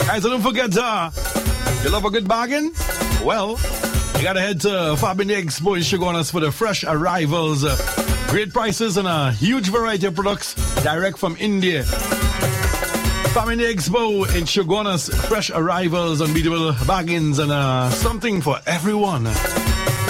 Guys, so don't forget, you love a good bargain? Well, you gotta head to Family Expo in Chaguanas for the fresh arrivals. Great prices and a huge variety of products direct from India. Family Expo in Chaguanas, fresh arrivals, unbeatable bargains, and something for everyone.